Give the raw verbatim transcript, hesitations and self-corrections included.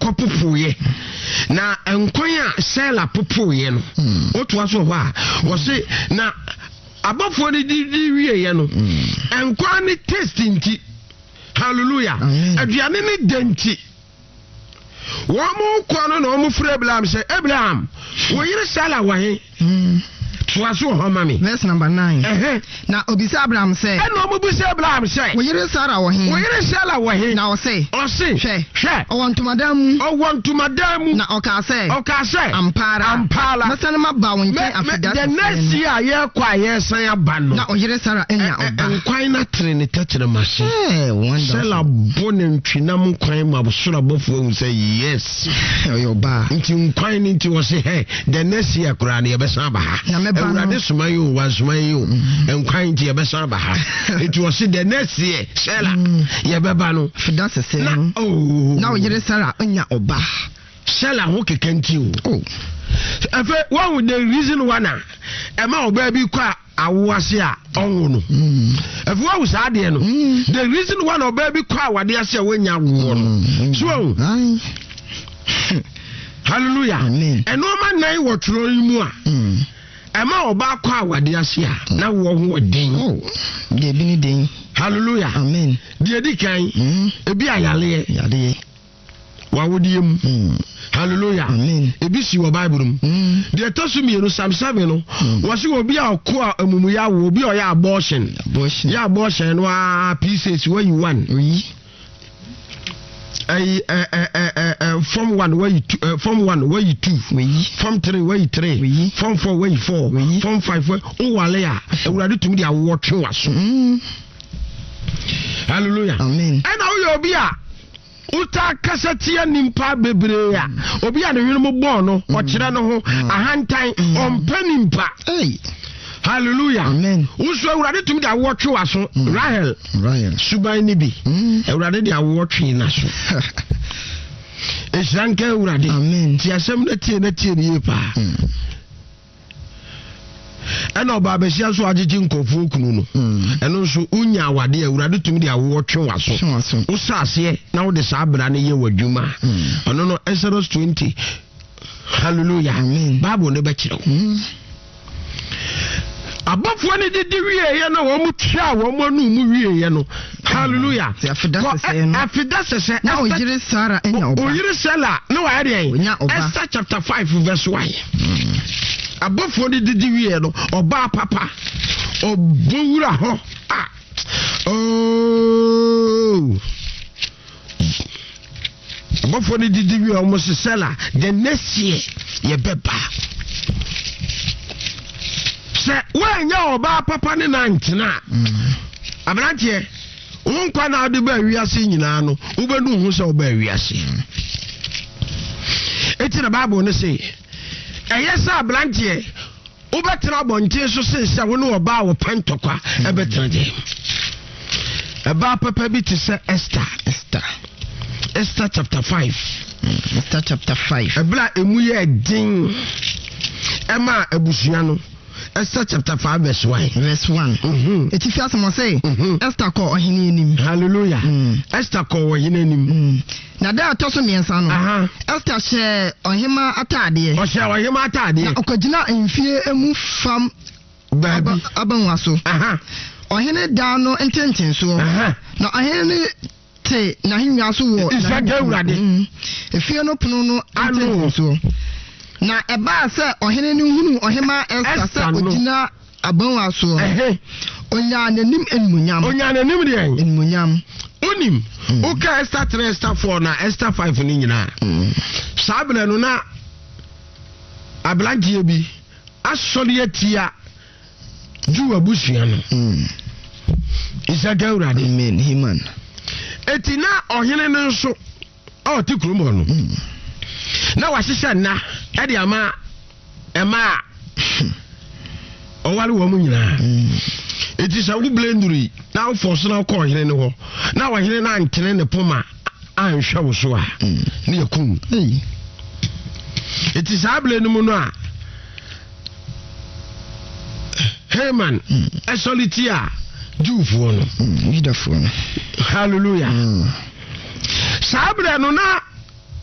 ko popoye na enkwan a Sela popoye no oto aso ho a wo se na abafo ni di wie ye no enkwan ni tasting ti hallelujah aduane ni denti wo mo kwa no no mo frɛ Abraham sɛ Abraham wo yire Sela wa he Twaso ho mami. Verse number nine. Eh na obisa Abraham say. E no obisa Abraham say. Wo yire Sara wo he. Wo yire Sara wo he. Na o say. O say. Hwe. Hwe. O want to madam. O want to madam. Na o ka say. O ka say. Ampara. Ampara. Masana maba wo nkai afida. The next year ye kwa ye san aba no. Na o yire Sara enya oba. Nkwan na tre ne tachere machine. Eh wonderful. Sela bonen twinam nkwan mabosora bofo hu say yes. Yo ba. Nti nkwan ni nti wo say hey the next year kura ne ye besan aba ha. Ewurade suma yo wasuma yo enkwan ti ye besan aba ha. It was the next year Sela ye beba no fida sese no. Oh na o yire Sara enya oba. Sela ho kekanti o. Oh efe one with the reason one na e ma oba bi kwa awase a onwo no efe wa usa de no the reason one oba bi kwa awade ase a wanya wo no so hallelujah amen eno ma nan wo turo mu a e ma oba kwa awade ase a na wo ho den oh de bi ni den hallelujah amen de di kan ebi ayale yade wa wodiem hallelujah amen ebi si wo bible rum de tosu mi no Psalm seven no wo se obi a ko amumu ya wo obi o ya abortion abortion ya abortion no a pieces where you one oui eh eh eh eh form one where you two, uh, form one where you two oui form three where you three oui form four where you four oui form five where o wale a ewurade tumi de awo twe waso hallelujah amen and now you obi a uta kasatia nimpa bebre a obi a ne hwene mo bon no o kire no ho ahantan ompa nimpa hey hallelujah amen uso ewurade tumi da wotwe waso Rahel Rahel suban ni bi ewurade da wotwe na so esranka ewurade amen ti asem na tie na tie ni pa ena oba besia so agigi nkofo kunu no eno so unya awade ewurade tumi da wotwe waso usase na wo de sabra ne ye wadwuma ono no Exodus twenty hallelujah amen bible ne be kire abafo ne didi wie ye no wo mu twa wo mu anu mu wie ye no hallelujah afida sese no afida sese na o yire Sara enya oba o yire Sela no wa ade Esther chapter five verse one abafo ne didi wie no oba papa obowura ho ah oh abafo ne didi wie o mo Sela the next year ye beba se wanya oba papa ne nantena abrantie wonkwa na ade ba wiase nyina no wobenu hu se oba wiase eti na bible ne se eyesa abrantie wobetra bontie so se se wo ne oba wo pantokwa ebetra de eba papa bi te se Esther Esther Esther chapter five Esther chapter five ebla emu ye din ema abusua no Esther chapter five verse one verse one mhm eti fi asemo say Esther ko ohene enim hallelujah Esther ko ohene enim na da atoso miensa no aha Esther she ohema atade o she ohema atade na okogina enfie emu fam baby abanwaso aha ohene da no ententen so aha na ohene te na hinwa so wo isaga ewurade efie no pono no ententen so na eba se ohene ni hunu ohema Esther se ogina abanwaso ehe onya nanim enmunyam onya nanim de en enmunyam onim uka Esther three Esther four na Esther five ni nyina sabra no na ablantie bi asori atia ju abusua no isaga ewurade amen himan etina ohene no nso o ti krumo no na wahyehyɛ na e de ama ema o wale wo mu nyina eti sa wo blenduri na wo force na ko hene ne ho na wo hene na antene ne poma anhwɛ wo so a ne yakun eti sa blendum no a Haman esoliti a Jewfo no Judafo no hallelujah sa blendum na